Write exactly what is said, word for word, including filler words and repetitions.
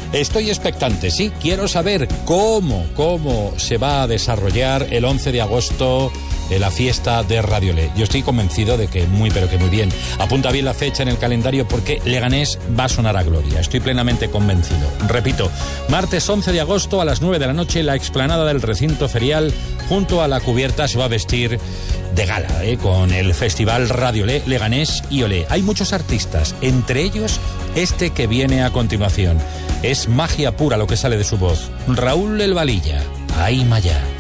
Estoy expectante, sí, quiero saber cómo, cómo se va a desarrollar el once de agosto de la fiesta de Radio Le. Yo estoy convencido de que muy, pero que muy bien. Apunta bien la fecha en el calendario porque Leganés va a sonar a gloria. Estoy plenamente convencido. Repito, martes once de agosto a las nueve de la noche, la explanada del recinto ferial junto a la cubierta se va a vestir de gala, ¿eh? Con el festival Radio Le, Leganés y Olé. Hay muchos artistas, entre ellos este que viene a continuación. Es magia pura lo que sale de su voz. Raúl El Valilla, Ay Maya.